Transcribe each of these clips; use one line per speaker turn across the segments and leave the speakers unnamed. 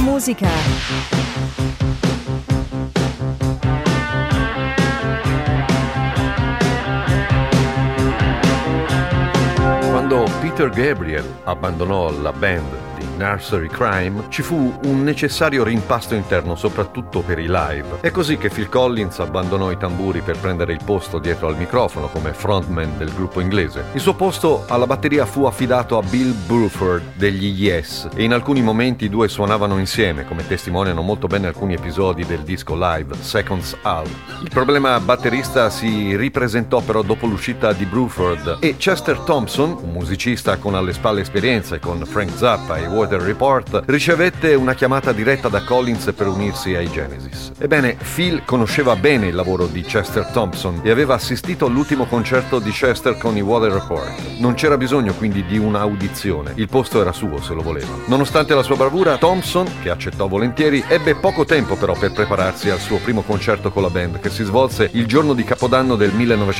musica.
Quando Peter Gabriel abbandonò la band di Nursery Crime, ci fu un necessario rimpasto interno, soprattutto per i live. È così che Phil Collins abbandonò i tamburi per prendere il posto dietro al microfono come frontman del gruppo inglese. Il suo posto alla batteria fu affidato a Bill Bruford degli Yes, e in alcuni momenti i due suonavano insieme, come testimoniano molto bene alcuni episodi del disco live Seconds Out. Il problema batterista si ripresentò però dopo l'uscita di Bruford, e Chester Thompson, un musicista con alle spalle esperienza con Frank Zappa e Weather Report, ricevette una chiamata diretta da Collins per unirsi ai Genesis. Ebbene, Phil conosceva bene il lavoro di Chester Thompson e aveva assistito all'ultimo concerto di Chester con i Weather Report. Non c'era bisogno quindi di un'audizione, il posto era suo se lo voleva. Nonostante la sua bravura, Thompson, che accettò volentieri, ebbe poco tempo però per prepararsi al suo primo concerto con la band, che si svolse il giorno di Capodanno del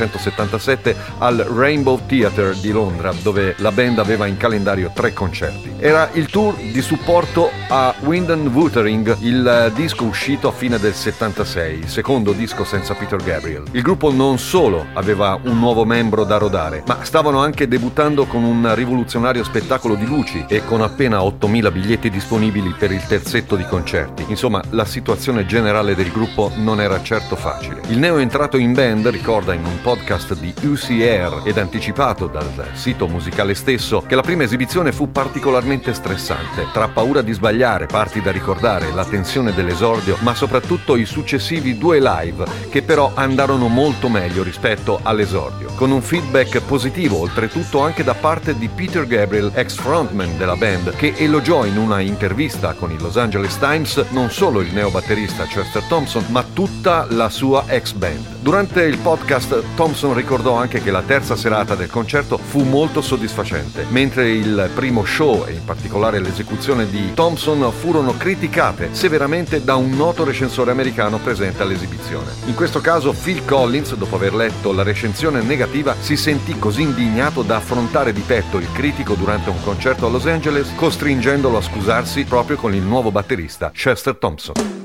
1977 al Rainbow Theatre di Londra, dove la band aveva in calendario 3 concerti. Era il tour di supporto a Wind and Wuthering, il disco uscito a fine del 76, il secondo disco senza Peter Gabriel. Il gruppo non solo aveva un nuovo membro da rodare, ma stavano anche debuttando con un rivoluzionario spettacolo di luci e con appena 8.000 biglietti disponibili per il terzetto di concerti. Insomma, la situazione generale del gruppo non era certo facile. Il neo entrato in band ricorda in un podcast di UCR ed anticipato dal sito musicale stesso che la prima esibizione fu particolarmente stressante, tra paura di sbagliare, parti da ricordare, la tensione dell'esordio, ma soprattutto i successivi 2 live, che però andarono molto meglio rispetto all'esordio, con un feedback positivo oltretutto anche da parte di Peter Gabriel, ex frontman della band, che elogiò in una intervista con il Los Angeles Times non solo il neobatterista Chester Thompson, ma tutta la sua ex band. Durante il podcast Thompson ricordò anche che la terza serata del concerto fu molto soddisfacente, mentre il primo show e in particolare l'esecuzione di Thompson furono criticate severamente da un noto recensore americano presente all'esibizione. In questo caso Phil Collins, dopo aver letto la recensione negativa, si sentì così indignato da affrontare di petto il critico durante un concerto a Los Angeles, costringendolo a scusarsi proprio con il nuovo batterista Chester Thompson.